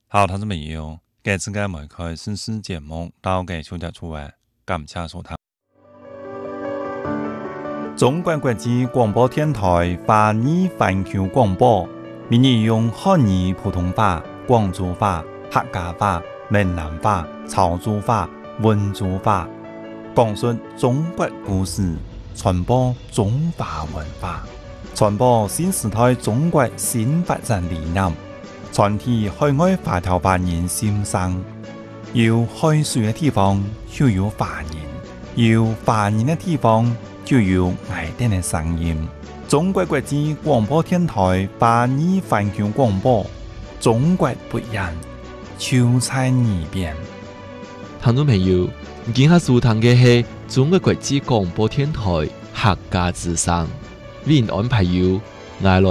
好，聽眾朋友，這次嘅梅開新詩節目到嘅小姐出位，感謝收聽。中國國際廣播電台華語環球廣播，每日用漢語普通話、廣州話、客家話、閩南話、潮州話、溫州話，講述中國故事，傳播中華文化，傳播新時代中國新發展理念，傳遞海外華僑華人心聲。有海水嘅地方就有華人，有華人嘅地方就有愛聽嘅聲音。中國國際廣播電台華語環球廣播，中國不一樣，就在耳邊。 聽眾朋友，今下收聽嘅係中國國際廣播電台客家之聲，為您安排有我來